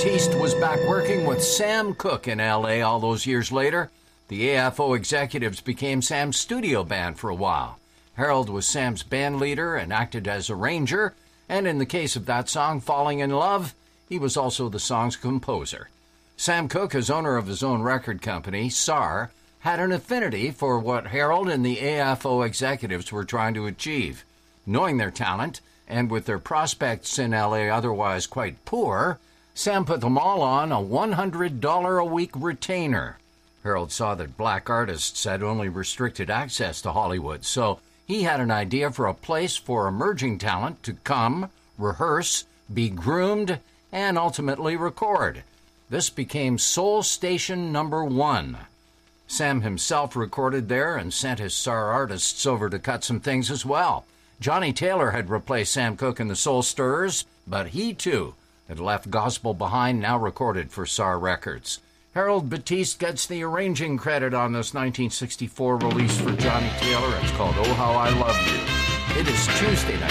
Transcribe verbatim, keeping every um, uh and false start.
Batiste was back working with Sam Cooke in L A all those years later. The A F O executives became Sam's studio band for a while. Harold was Sam's band leader and acted as arranger, and in the case of that song, Falling in Love, he was also the song's composer. Sam Cooke, as owner of his own record company, S A R, had an affinity for what Harold and the A F O executives were trying to achieve. Knowing their talent, and with their prospects in L A otherwise quite poor, Sam put them all on a one hundred dollars a week retainer. Harold saw that black artists had only restricted access to Hollywood, so he had an idea for a place for emerging talent to come, rehearse, be groomed, and ultimately record. This became Soul Station Number One. Sam himself recorded there and sent his S A R artists over to cut some things as well. Johnny Taylor had replaced Sam Cooke in the Soul Stirrers, but he too had left gospel behind, now recorded for S A R Records. Harold Batiste gets the arranging credit on this nineteen sixty-four release for Johnny Taylor. It's called Oh How I Love You. It is Tuesday night.